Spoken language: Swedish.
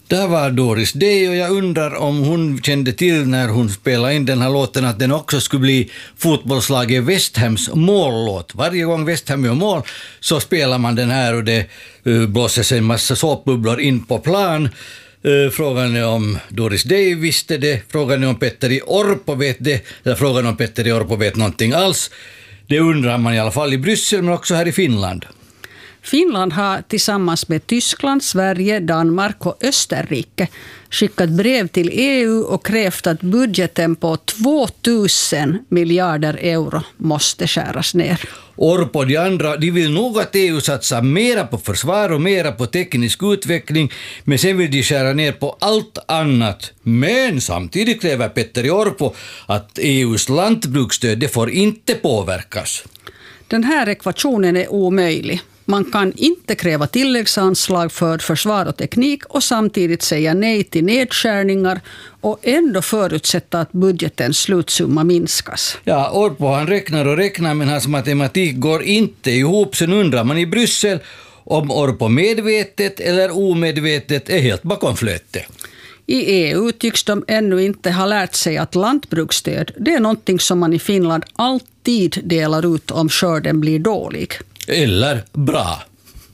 Där var Doris Day och jag undrar om hon kände till när hon spelade in den här låten att den också skulle bli fotbollslaget West Hams mållåt. Varje gång West Ham gör mål så spelar man den här och det blåser sig en massa såpbubblor in på plan. Frågan är om Doris Day visste det, frågan är om Petteri Orpo vet det, eller frågan om Petteri Orpo vet någonting alls. Det undrar man i alla fall i Bryssel men också här i Finland. Finland har tillsammans med Tyskland, Sverige, Danmark och Österrike skickat brev till EU och krävt att budgeten på 2000 miljarder euro måste skäras ner. Orpo de andra, de vill nog att EU satsar mera på försvar och mera på teknisk utveckling, men sen vill de skära ner på allt annat. Men samtidigt kräver Petteri Orpo att EUs lantbruksstöd det får inte påverkas. Den här ekvationen är omöjlig. Man kan inte kräva tilläggsanslag för försvar och teknik och samtidigt säga nej till nedskärningar och ändå förutsätta att budgetens slutsumma minskas. Ja, Orpo han räknar och räknar men hans matematik går inte ihop. Sen undrar man i Bryssel om Orpo medvetet eller omedvetet är helt bakom flötet. I EU tycks de ännu inte ha lärt sig att lantbruksstöd det är någonting som man i Finland alltid delar ut om skörden blir dålig. Eller bra.